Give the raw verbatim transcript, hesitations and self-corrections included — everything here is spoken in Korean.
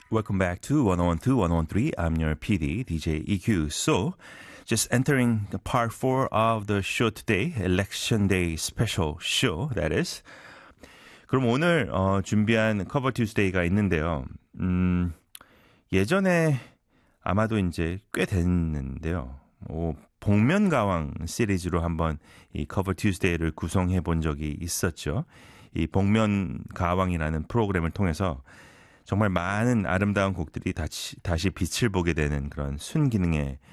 Welcome back to one oh one two, one oh one three. I'm your P D, D J E Q. So, just entering the part four of the show today, Election Day special show, that is. 그럼 오늘 어, 준비한 커버 튜스데이가 있는데요. 음, 예전에 아마도 이제 꽤 됐는데요. 뭐, 복면가왕 시리즈로 한번 이 커버 튜스데이를 구성해 본 적이 있었죠. 이 복면가왕이라는 프로그램을 통해서 정말 많은 아름다운 곡들이 다시, 다시 빛을 보게 되는 그런 순기능의